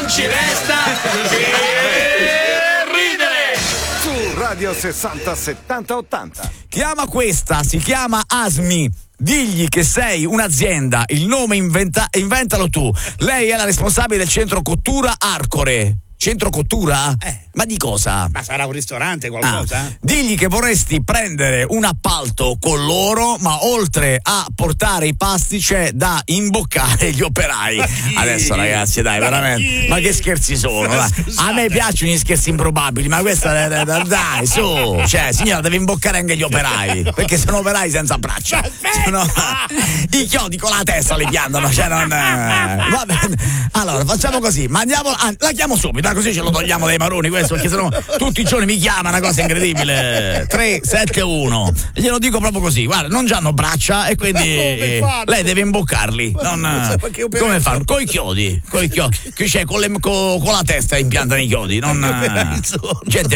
ci resta che ridere. Su Radio 60 70 80. Chiama questa, si chiama Asmi. Digli che sei un'azienda, il nome inventalo tu. Lei è la responsabile del centro cottura Arcore. Centro cottura? Ma di cosa? Ma sarà un ristorante, qualcosa? Digli che vorresti prendere un appalto con loro, ma oltre a portare i pasti c'è da imboccare gli operai. Adesso ragazzi, dai, veramente. Ma che scherzi sono? A me piacciono gli scherzi improbabili, ma questa dai, su. Cioè, signora, deve imboccare anche gli operai, perché sono operai senza braccia. Sono i chiodi con la testa li piantano, cioè non. Va bene. Allora, facciamo così, mandiamo. La chiamo subito, così ce lo togliamo dai maroni questo, perché sennò tutti i giorni mi chiama, una cosa incredibile. 371, glielo dico proprio così, guarda, non gianno braccia e quindi lei deve imboccarli. Come fanno? Coi chiodi, cioè con la testa impiantano i chiodi, non gente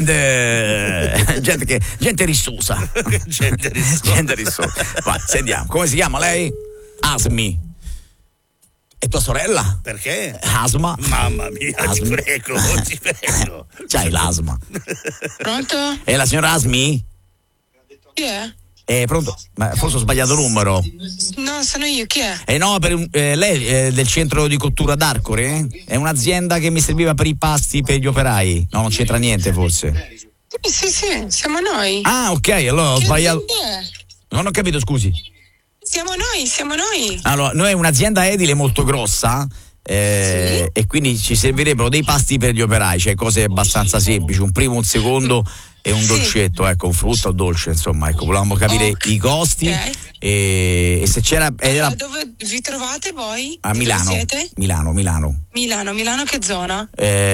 rissosa. Gente rissosa. Vai, sentiamo, come si chiama lei? Asmi. E tua sorella? Perché? Asma. Mamma mia, ti prego. C'hai l'asma. Pronto? È la signora Asmi? Chi è? Pronto? Ma forse ho sbagliato il numero. No, sono io, chi è? No, lei è del centro di cottura d'Arcore? È un'azienda che mi serviva per i pasti per gli operai. No, non c'entra niente forse. Sì, siamo noi. Ah, ok, allora ho sbagliato. Non ho capito, scusi. Siamo noi. Allora, noi è un'azienda edile molto grossa e quindi ci servirebbero dei pasti per gli operai, cioè cose abbastanza semplici, un primo, un secondo e un dolcetto, ecco, un frutto o dolce, insomma, ecco, volevamo capire i costi e se c'era. Dove vi trovate voi? A Milano. Dove siete? Milano, che zona?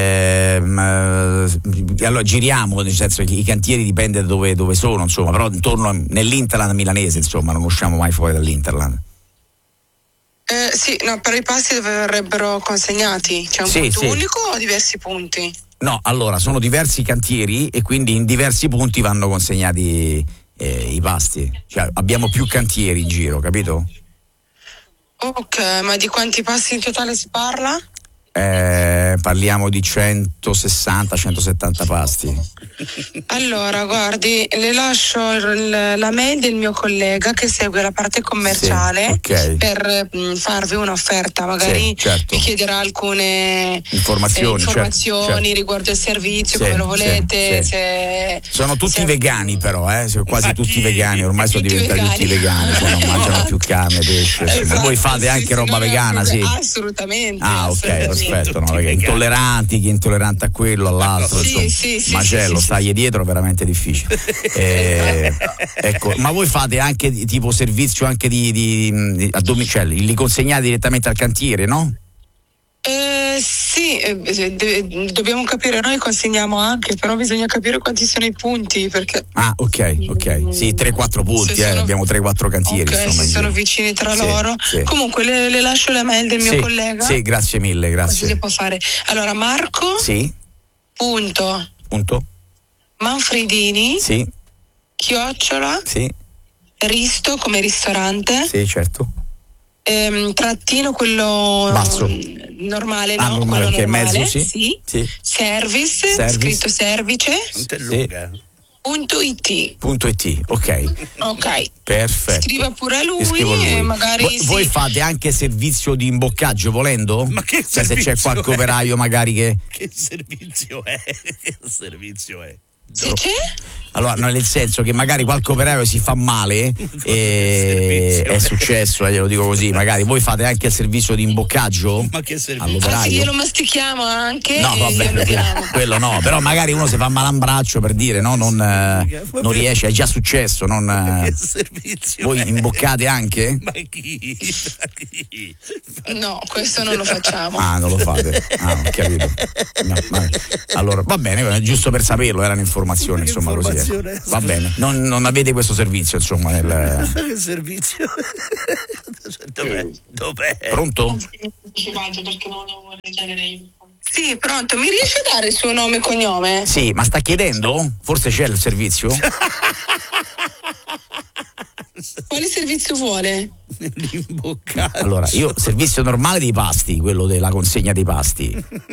Allora giriamo, nel senso che i cantieri dipende da dove sono, insomma, però intorno nell'Interland milanese, insomma, non usciamo mai fuori dall'Interland. Sì, no, per i pasti dove verrebbero consegnati? C'è un punto unico o diversi punti? No, allora sono diversi cantieri e quindi in diversi punti vanno consegnati i pasti. Cioè abbiamo più cantieri in giro, capito? Ok, ma di quanti pasti in totale si parla? Parliamo di 160-170 pasti. Allora, guardi, le lascio la mail del mio collega che segue la parte commerciale per farvi un'offerta, magari vi chiederà alcune informazioni certo. Riguardo il servizio, come lo volete. Sono tutti vegani però, quasi tutti vegani, ormai sono diventati tutti vegani, cioè non mangiano più carne, pesce. Esatto, voi fate anche roba vegana, sì? Assolutamente. Ah, ok, perfetto, no, perché intolleranti, chi è intollerante a quello, all'altro, macello, stargli dietro è veramente difficile. Ecco, ma voi fate anche tipo servizio anche di a domicilio, li consegnate direttamente al cantiere, no? Sì, dobbiamo capire, noi consegniamo anche, però bisogna capire quanti sono i punti, perché. Ah, ok. Sì, 3-4 punti, abbiamo 3-4 cantieri. Ok, se sono vicini tra loro. Sì. Comunque le lascio la mail del mio collega. Sì, grazie mille, grazie. Così può fare. Allora, Marco. Sì. Punto. Manfredini. Sì. @ Sì. Risto come ristorante. Sì, certo. Trattino quello basso, normale, no? Normale, quello normale, mezzo, sì. Service, scritto service. .it, ok. Perfetto. Scriva pure a lui e magari voi fate anche servizio di imboccaggio volendo? Ma che cioè, se c'è qualche operaio magari che servizio è? Se c'è? Allora, no, nel senso che magari qualche operaio si fa male e è successo, glielo dico così, magari voi fate anche il servizio di imboccaggio? Ma che servizio? All'operaio? Glielo mastichiamo anche. No, vabbè, quello no, però magari uno si fa male a un braccio, per dire, no? Non riesce, è già successo, che servizio voi imboccate anche? Ma chi? No, questo non lo facciamo. Ah, non lo fate? Ah, ho capito. No, allora, va bene, giusto per saperlo, erano informazioni, insomma, così. Va bene, non avete questo servizio, insomma, Che servizio? Dov'è? Pronto? Sì, pronto, mi riesce a dare il suo nome e cognome? Sì, ma sta chiedendo? Forse c'è il servizio? Quale servizio vuole? L'imboccaggio. Allora, io servizio normale dei pasti, quello della consegna dei pasti.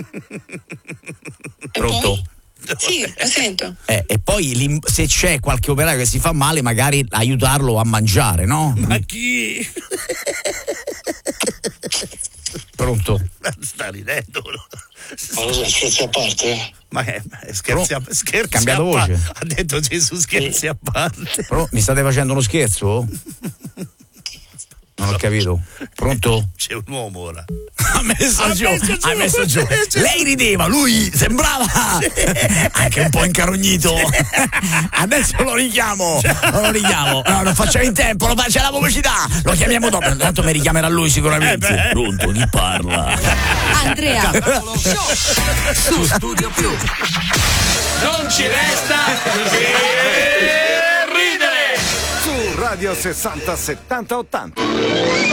Pronto? Sì, lo sento. E poi se c'è qualche operaio che si fa male, magari aiutarlo a mangiare, no? Ma chi? Pronto? Sta ridendo. Allora, scherzi a parte? Ma scherzi cambiato voce. Ha detto Gesù, scherzi a parte. Mi state facendo uno scherzo? Non ho capito. Pronto? C'è un uomo ora. Ha messo giù. Lei rideva, lui sembrava anche un po' incarognito. Adesso lo richiamo. No, non facciamo in tempo, c'è la pubblicità. Lo chiamiamo dopo. Intanto mi richiamerà lui sicuramente. Pronto, chi parla? Andrea su Studio Più. Non ci resta che ridere. Su Radio 60 70 80.